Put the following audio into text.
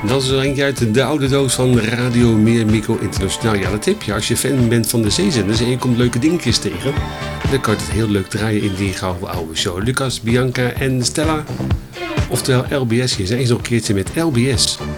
Dat is er eentje uit de oude doos van Radio Mico Internationaal. Ja, dat heb je. Als je fan bent van de zeezenders en je komt leuke dingetjes tegen, dan kan je het heel leuk draaien in die gouden oude show. Lucas, Bianca en Stella, oftewel LBS. Hier zijn ze nog een keertje met LBS.